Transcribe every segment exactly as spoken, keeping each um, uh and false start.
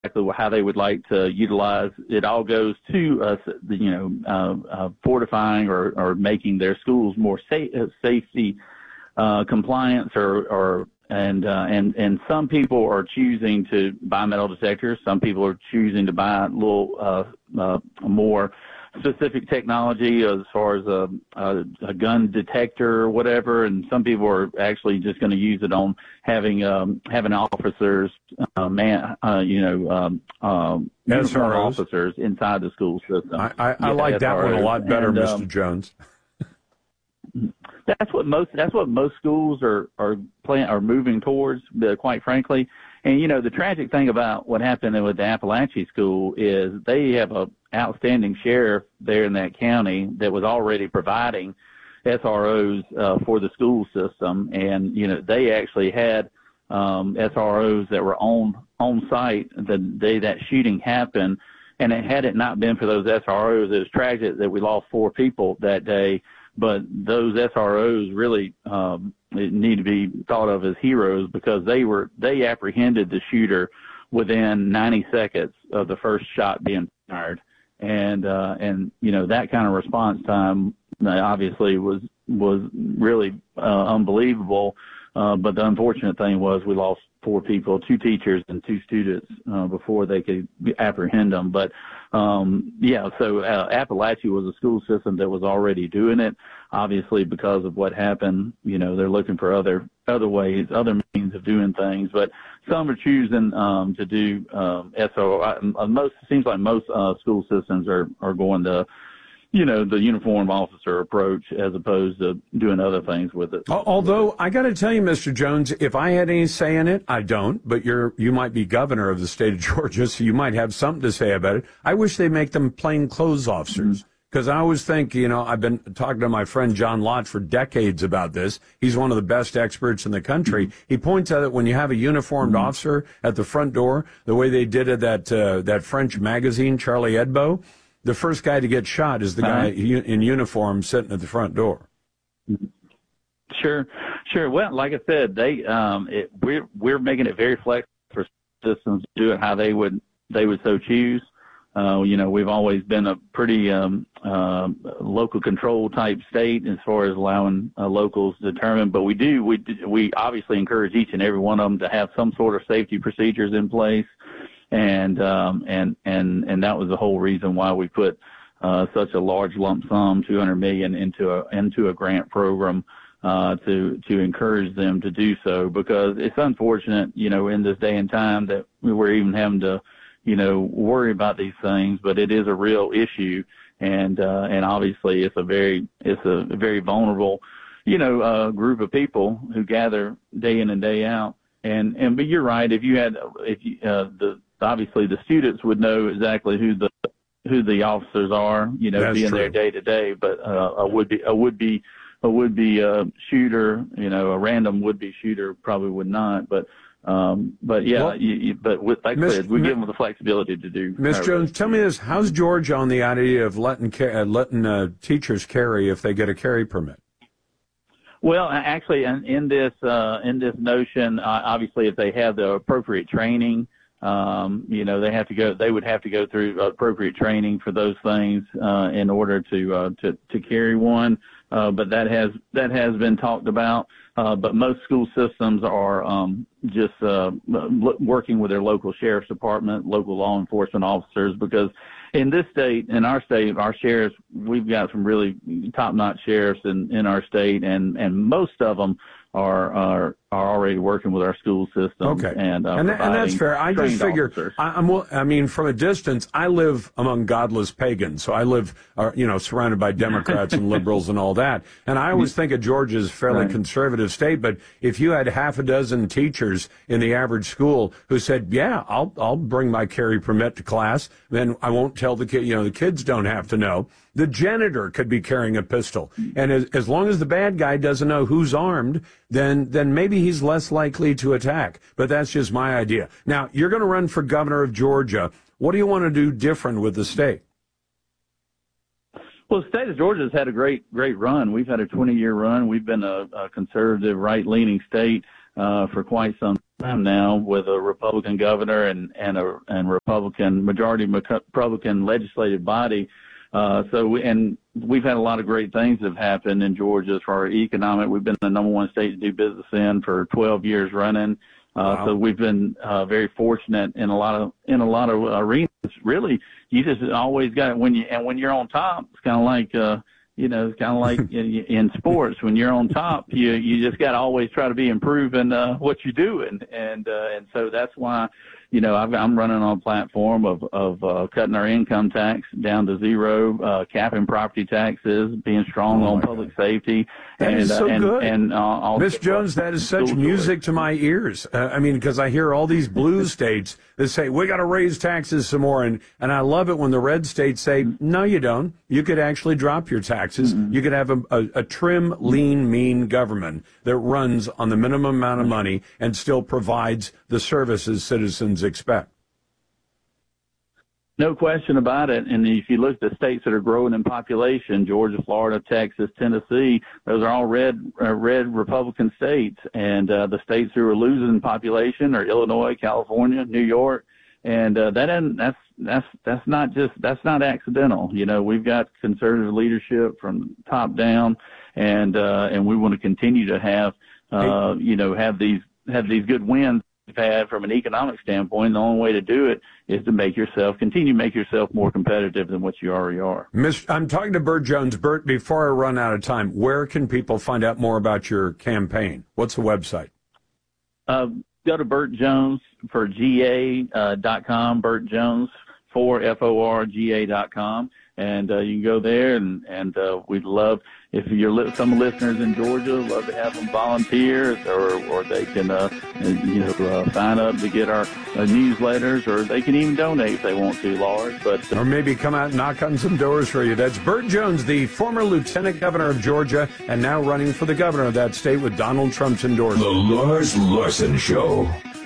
exactly how they would like to utilize. It all goes to us, you know, uh, uh, fortifying or, or making their schools more safe, safety uh, compliance, or, or and uh, and and some people are choosing to buy metal detectors. Some people are choosing to buy a little uh, uh, more specific technology as far as a, a, a gun detector or whatever, and some people are actually just going to use it on having um, having officers, uh, man, uh, you know, um, um, uniformed officers inside the school system. I, I, I yeah, like S that R Os. one a lot better, and, Mister um, Jones. That's what most that's what most schools are are plan are moving towards, uh, quite frankly. And you know, the tragic thing about what happened with the Appalachia school is they have a outstanding sheriff there in that county that was already providing S R Os uh, for the school system, and you know, they actually had um, S R Os that were on on site the day that shooting happened. And it, had it not been for those S R Os, it was tragic that we lost four people that day. But those S R Os really um, need to be thought of as heroes, because they were they apprehended the shooter within ninety seconds of the first shot being fired, and uh, and you know, that kind of response time obviously was was really uh, unbelievable. Uh, but the unfortunate thing was we lost four people, two teachers and two students, uh, before they could apprehend them. But, um, yeah, so uh, Appalachia was a school system that was already doing it. Obviously, because of what happened, you know, they're looking for other other ways, other means of doing things. But some are choosing um, to do um, S O. Uh, most it seems like most uh, school systems are are going to, you know, the uniformed officer approach as opposed to doing other things with it. Although I got to tell you, Mister Jones, if I had any say in it, I don't, but you're, you might be governor of the state of Georgia, so you might have something to say about it. I wish they make them plain clothes officers. Because mm-hmm. I always think, you know, I've been talking to my friend John Lott for decades about this. He's one of the best experts in the country. Mm-hmm. He points out that when you have a uniformed mm-hmm. officer at the front door, the way they did it at uh, that French magazine, Charlie Hebdo, the first guy to get shot is the guy uh-huh. in uniform sitting at the front door. Sure, sure. Well, like I said, they um, it, we're we're making it very flexible for systems to do it how they would they would so choose. Uh, you know, we've always been a pretty um, uh, local control type state as far as allowing uh, locals to determine. But we do we we obviously encourage each and every one of them to have some sort of safety procedures in place. And, um, and, and, and that was the whole reason why we put, uh, such a large lump sum, two hundred million dollars into a, into a grant program, uh, to, to encourage them to do so, because it's unfortunate, you know, in this day and time that we're even having to, you know, worry about these things, but it is a real issue. And, uh, and obviously it's a very, it's a very vulnerable, you know, uh, group of people who gather day in and day out. And, and, but you're right. If you had, if you, uh, the, obviously the students would know exactly who the, who the officers are, you know, That's being true. there day to day, but, uh, a would be, a would be, a would be, uh, shooter, you know, a random would be shooter probably would not, but, um, but yeah, well, you, you, but with, like I said, we Miz give them the flexibility to do. Miz Jones, tell me this, how's Georgia on the idea of letting, uh, letting, uh, teachers carry if they get a carry permit? Well, actually, in, in this uh, in this notion, uh, obviously, if they have the appropriate training, um, you know, they have to go. They would have to go through appropriate training for those things uh, in order to uh, to to carry one. Uh, but that has that has been talked about. Uh, but most school systems are um, just uh, working with their local sheriff's department, local law enforcement officers, because in this state, in our state, our sheriffs, we've got some really top-notch sheriffs in, in our state, and, and most of them are are are already working with our school system. Okay, and uh, and, that, and that's fair. I just figure, I, I'm, I mean, from a distance, I live among godless pagans, so I live, uh, you know, surrounded by Democrats and liberals and all that. And I always think of Georgia as a fairly right. conservative state. But if you had half a dozen teachers in the average school who said, "Yeah, I'll I'll bring my carry permit to class," then I won't tell the kid. You know, the kids don't have to know. The janitor could be carrying a pistol, and as, as long as the bad guy doesn't know who's armed, then then maybe he's less likely to attack. But that's just my idea. Now, you're going to run for governor of Georgia. What do you want to do different with the state? Well, the state of Georgia has had a great, great run. We've had a twenty-year run. We've been a, a conservative, right-leaning state uh, for quite some time now with a Republican governor and and a and Republican majority Republican legislative body. Uh, so we, and we've had a lot of great things that have happened in Georgia as far as economic. We've been the number one state to do business in for twelve years running. Uh, wow. So we've been uh, very fortunate in a lot of in a lot of arenas. Really, you just always got it when you and when you're on top. It's kind of like uh, you know, it's kind of like in, in sports. When you're on top, you you just got to always try to be improving uh, what you're doing, and uh, and so that's why. You know, I've, I'm running on a platform of, of uh, cutting our income tax down to zero, uh, capping property taxes, being strong oh on public God. safety. That and, is so uh, and, good. And, uh, Miz Jones, that is such music to my ears. Uh, I mean, because I hear all these blue states that say, we got to raise taxes some more. And, and I love it when the red states say, no, you don't. You could actually drop your taxes. Mm-hmm. You could have a, a, a trim, lean, mean government that runs on the minimum amount of money and still provides the services citizens expect. No question about it. And if you look at the states that are growing in population, Georgia, Florida, Texas, Tennessee, those are all red, uh, red Republican states. And uh, the states who are losing population are Illinois, California, New York. And uh, that isn't, that's that's that's not just that's not accidental. You know, we've got conservative leadership from top down, and uh, and we want to continue to have uh, you know have these have these good wins we've had from an economic standpoint. The only way to do it is to make yourself continue to make yourself more competitive than what you already are. Miss, I'm talking to Burt Jones. Burt, before I run out of time, where can people find out more about your campaign? What's the website? Uh, go to Burt Jones for G A uh, dot com, Burt Jones for F O R G A dot com. And uh, you can go there, and, and uh, we'd love, if you're li- some listeners in Georgia, love to have them volunteer, or or they can, uh, you know, uh, sign up to get our uh, newsletters, or they can even donate if they want to, Lars. But, uh, or maybe come out and knock on some doors for you. That's Burt Jones, the former lieutenant governor of Georgia, and now running for the governor of that state with Donald Trump's endorsement. The Lars Larson Show.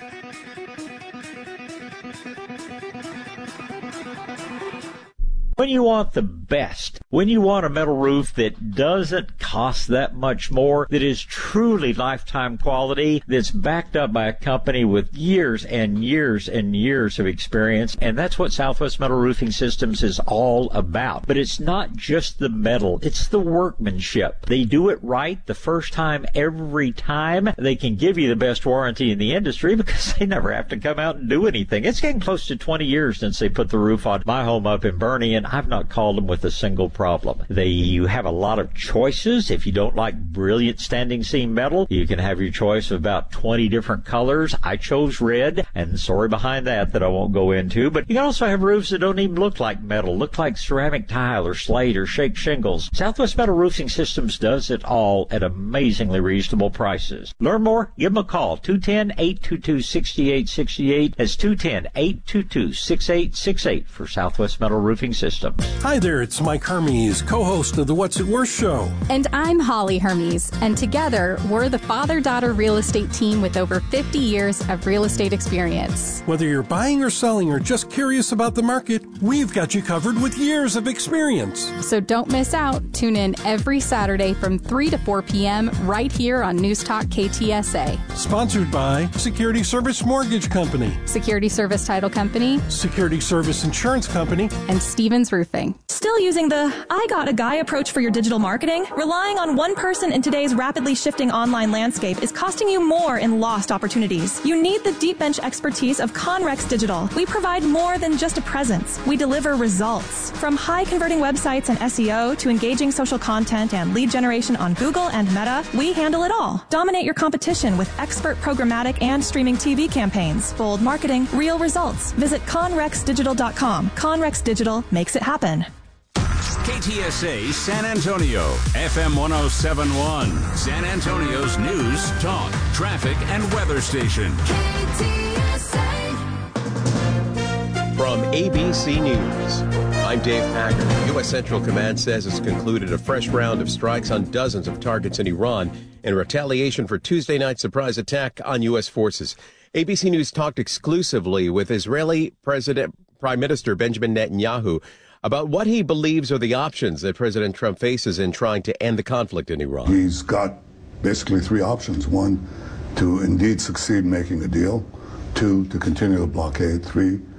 When you want the best, when you want a metal roof that doesn't cost that much more, that is truly lifetime quality, that's backed up by a company with years and years and years of experience, and that's what Southwest Metal Roofing Systems is all about. But it's not just the metal, it's the workmanship. They do it right the first time, every time. They can give you the best warranty in the industry because they never have to come out and do anything. It's getting close to twenty years since they put the roof on my home up in Bernie, and I've not called them with a single problem. They, you have a lot of choices. If you don't like brilliant standing seam metal, you can have your choice of about twenty different colors. I chose red, and the story behind that that I won't go into. But you can also have roofs that don't even look like metal, look like ceramic tile or slate or shake shingles. Southwest Metal Roofing Systems does it all at amazingly reasonable prices. Learn more? Give them a call. two one zero, eight two two, six eight six eight. That's two one zero, eight two two, six eight six eight for Southwest Metal Roofing Systems. Hi there, it's Mike Hermes, co-host of the What's It Worth show. And I'm Holly Hermes, and together we're the father-daughter real estate team with over fifty years of real estate experience. Whether you're buying or selling or just curious about the market, we've got you covered with years of experience. So don't miss out. Tune in every Saturday from three to four p.m. right here on News Talk K T S A. Sponsored by Security Service Mortgage Company, Security Service Title Company, Security Service Insurance Company, and Stevens Roofing. Still using the I got a guy approach for your digital marketing? Relying on one person in today's rapidly shifting online landscape is costing you more in lost opportunities. You need the deep bench expertise of Conrex Digital. We provide more than just a presence. We deliver results. From high converting websites and S E O to engaging social content and lead generation on Google and Meta, we handle it all. Dominate your competition with expert programmatic and streaming T V campaigns. Bold marketing, real results. Visit conrex digital dot com. Conrex Digital makes it happen. K T S A San Antonio, F M one oh seven point one, San Antonio's news, talk, traffic, and weather station. K T S A. From A B C News, I'm Dave Packer. U S. Central Command says it's concluded a fresh round of strikes on dozens of targets in Iran in retaliation for Tuesday night's surprise attack on U S forces. A B C News talked exclusively with Israeli President Prime Minister Benjamin Netanyahu about what he believes are the options that President Trump faces in trying to end the conflict in Iran. He's got basically three options. One, to indeed succeed in making a deal. Two, to continue the blockade. Three,